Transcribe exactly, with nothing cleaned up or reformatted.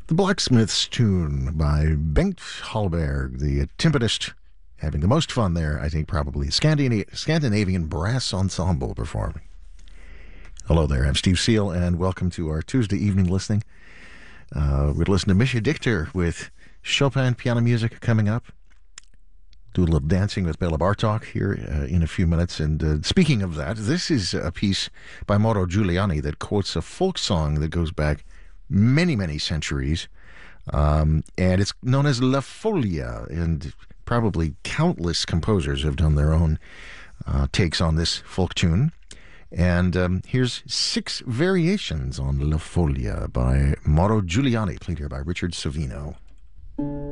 The Blacksmith's Tune by Bengt Hallberg, the timpanist, having the most fun there, I think, probably. Scandina- Scandinavian Brass Ensemble performing. Hello there, I'm Steve Seal, and welcome to our Tuesday evening listening. Uh, we're listening to Mischa Dichter with Chopin piano music coming up. Do a little dancing with Bela Bartok here uh, in a few minutes. And uh, speaking of that, this is a piece by Mauro Giuliani that quotes a folk song that goes back many, many centuries. Um, and it's known as La Folia. And probably countless composers have done their own uh, takes on this folk tune. And um, here's six variations on La Folia by Mauro Giuliani, played here by Richard Savino.